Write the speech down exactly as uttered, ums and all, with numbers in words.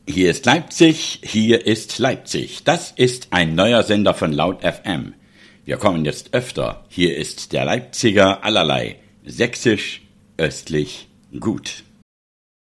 Hier ist Leipzig, hier ist Leipzig. Das ist ein neuer Sender von Laut F M. Wir kommen jetzt öfter. Hier ist der Leipziger allerlei. Sächsisch, östlich, gut.